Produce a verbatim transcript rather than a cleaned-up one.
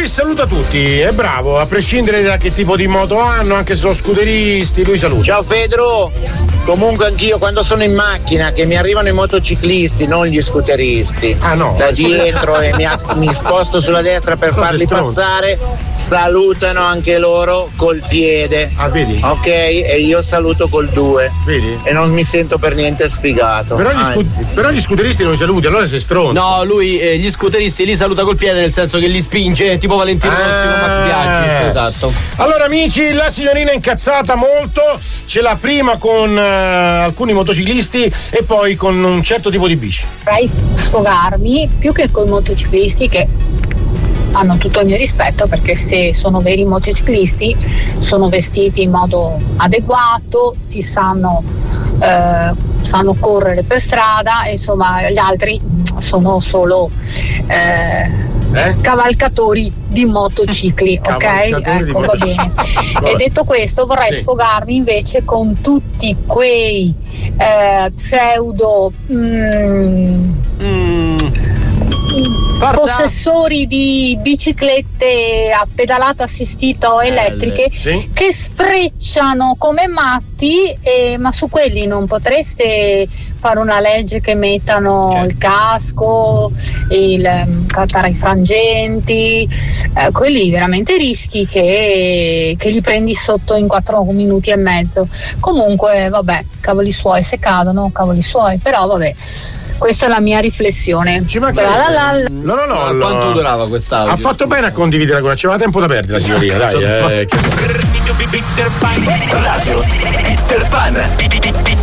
lui saluta tutti, è bravo, a prescindere da che tipo di moto hanno, anche se sono scooteristi, lui saluta. Ciao Pedro, comunque anch'io quando sono in macchina che mi arrivano i motociclisti, non gli scooteristi, ah, no. da dietro e mi, mi sposto sulla destra per Cosa farli stronzo. passare, salutano anche loro col piede. Ah, vedi? Ok, e io saluto col due. Vedi? E non mi sento per niente sfigato. Però gli, scu- però gli scooteristi non li saluti, allora sei stronzo. No, lui eh, gli scooteristi li saluta col piede, nel senso che li spinge, tipo Valentino Ah. Rossi con Max Biaggi. Esatto. Allora amici, la signorina è incazzata molto, ce l'ha prima con uh, alcuni motociclisti e poi con un certo tipo di bici. Vorrei sfogarmi più che con i motociclisti, che hanno tutto il mio rispetto, perché se sono veri motociclisti sono vestiti in modo adeguato, si sanno eh, sanno correre per strada, insomma gli altri sono solo eh, Eh? cavalcatori di motocicli, ok? Cavalcatori di Ecco, va motocicli. bene. Vabbè. E detto questo, vorrei Sì. sfogarmi invece con tutti quei eh, pseudo mm, possessori di biciclette a pedalato assistito o elettriche sì. che sfrecciano come matti, eh, ma su quelli non potreste fare una legge che mettano Certo. il casco, il um, cattare i frangenti, eh, quelli veramente rischi che, che li prendi sotto in quattro minuti e mezzo. Comunque vabbè, cavoli suoi, se cadono cavoli suoi, però vabbè, questa è la mia riflessione. Ci mancherebbe. La la la. No, no, no. Ma allora- quanto durava quest'audio? Ha fatto bene a condividere con la, c'era tempo da perdere la signorina, dai. Eh, che... Radio Peter Pan.